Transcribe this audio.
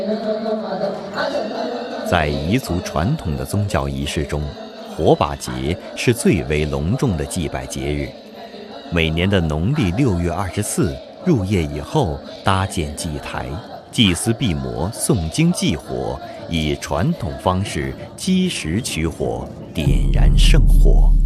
在彝族传统的宗教仪式中，火把节是最为隆重的祭拜节日。每年的农历6月24入夜以后，搭建祭台，祭司闭魔，诵经祭火，以传统方式积石取火，点燃圣火。